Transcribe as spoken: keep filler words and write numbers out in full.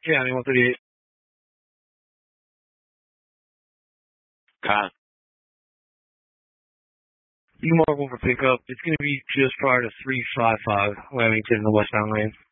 Yeah, I mean, one thirty-eight. Kyle. You can mark one for pickup. It's going to be just prior to three five five Lamington in the westbound lane.